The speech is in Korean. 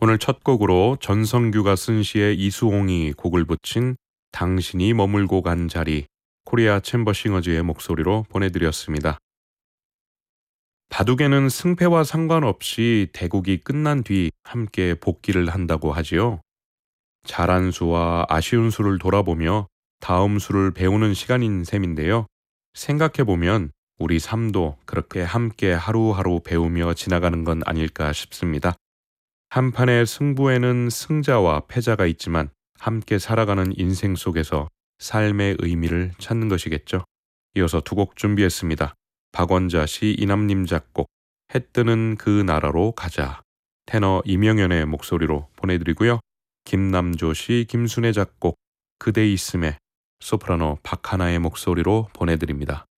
오늘 첫 곡으로 전성규가 쓴 시에 이수홍이 곡을 붙인 당신이 머물고 간 자리, 코리아 챔버싱어즈의 목소리로 보내드렸습니다. 바둑에는 승패와 상관없이 대국이 끝난 뒤 함께 복귀를 한다고 하지요. 잘한 수와 아쉬운 수를 돌아보며 다음 수를 배우는 시간인 셈인데요. 생각해보면 우리 삶도 그렇게 함께 하루하루 배우며 지나가는 건 아닐까 싶습니다. 한 판의 승부에는 승자와 패자가 있지만 함께 살아가는 인생 속에서 삶의 의미를 찾는 것이겠죠. 이어서 두 곡 준비했습니다. 박원자 시 이남님 작곡 해 뜨는 그 나라로 가자, 테너 이명현의 목소리로 보내드리고요. 김남조 시 김순애 작곡 그대 있음에 소프라노 박하나의 목소리로 보내드립니다.